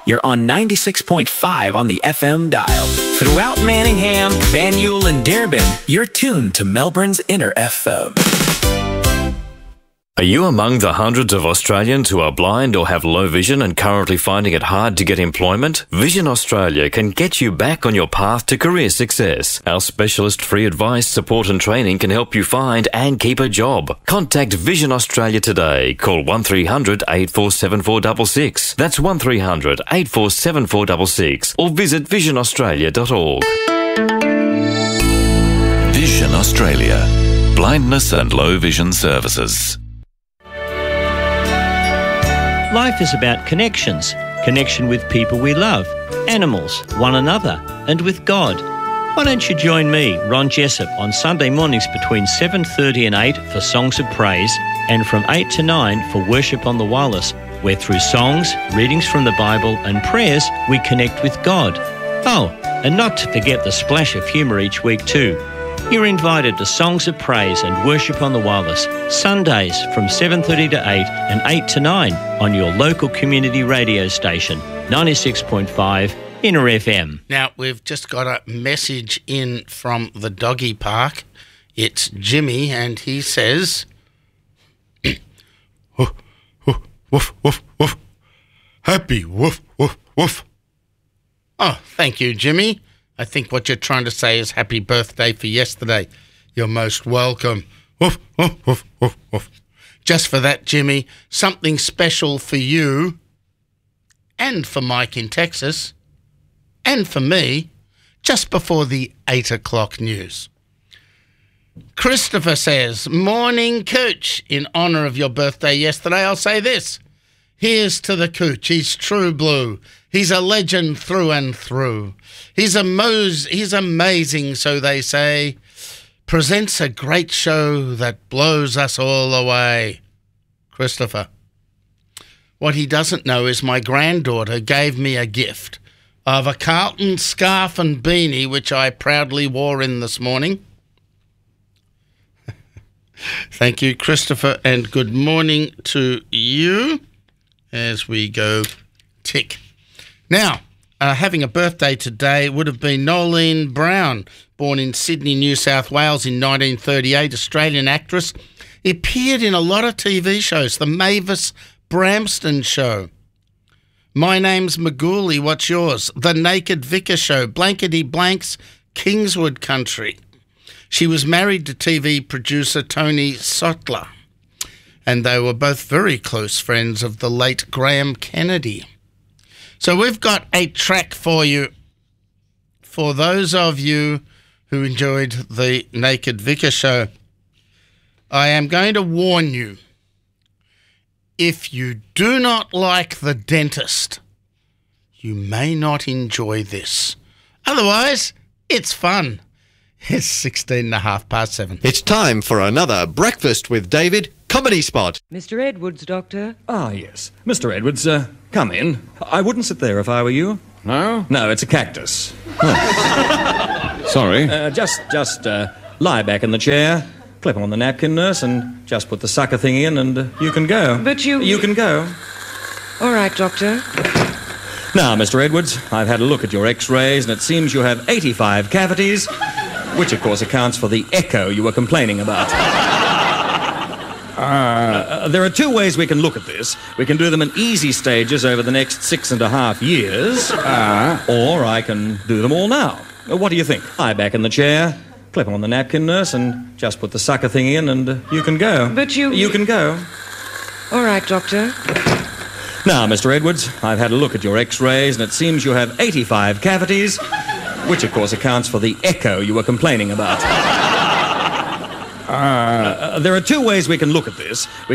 You're on 96.5 on the FM dial. Throughout Manningham, Banyule and Darebin, you're tuned to Melbourne's Inner FM. Are you among the hundreds of Australians who are blind or have low vision and currently finding it hard to get employment? Vision Australia can get you back on your path to career success. Our specialist free advice, support and training can help you find and keep a job. Contact Vision Australia today. Call 1300 847 466. That's 1300 847 466 or visit visionaustralia.org. Vision Australia. Blindness and low vision services. Life is about connections. Connection with people we love, animals, one another, and with God. Why don't you join me, Ron Jessup, on Sunday mornings between 7:30 and 8 for Songs of Praise and from 8 to 9 for Worship on the Wireless, where through songs, readings from the Bible and prayers, we connect with God. Oh, and not to forget the splash of humour each week too. You're invited to Songs of Praise and Worship on the Wireless, Sundays from 7:30 to 8 and 8 to 9 on your local community radio station, 96.5 Inner FM. Now, we've just got a message in from the doggy park. It's Jimmy, and he says, woof, woof, woof, woof, woof. Happy woof, woof, woof. Oh, thank you, Jimmy. I think what you're trying to say is happy birthday for yesterday. You're most welcome. Woof, woof, woof, woof, woof. Just for that, Jimmy, something special for you and for Mike in Texas and for me just before the 8 o'clock news. Christopher says, morning, Cooch. In honour of your birthday yesterday, I'll say this. Here's to the Cooch. He's true blue. He's a legend through and through. He's amazing, so they say. Presents a great show that blows us all away. Christopher. What he doesn't know is my granddaughter gave me a gift of a Carlton scarf and beanie, which I proudly wore in this morning. Thank you, Christopher, and good morning to you as we go tick. Now, having a birthday today would have been Nolene Brown, born in Sydney, New South Wales in 1938, Australian actress. Appeared in a lot of TV shows, The Mavis Bramston Show, My Name's Magooly, What's Yours?, The Naked Vicar Show, Blankety Blanks, Kingswood Country. She was married to TV producer Tony Sotler, and they were both very close friends of the late Graham Kennedy. So we've got a track for you. For those of you who enjoyed the Naked Vicar Show, I am going to warn you, if you do not like The Dentist, you may not enjoy this. Otherwise, it's fun. It's 7:16. It's time for another Breakfast with David comedy spot. Mr. Edwards, Doctor. Ah, yes. Mr. Edwards, come in. I wouldn't sit there if I were you. No? No, it's a cactus. Oh. Sorry. Just lie back in the chair, clip on the napkin, nurse, and just put the sucker thing in and you can go. But you... You can go. All right, Doctor. Now, Mr. Edwards, I've had a look at your x-rays and it seems you have 85 cavities, which of course accounts for the echo you were complaining about. There are two ways we can look at this. We can do them in easy stages over the next 6.5 years, or I can do them all now. What do you think? Lie back in the chair, clip on the napkin, nurse, and just put the sucker thing in and you can go. But you... You can go. All right, Doctor. Now, Mr. Edwards, I've had a look at your x-rays and it seems you have 85 cavities, which of course accounts for the echo you were complaining about. There are two ways we can look at this.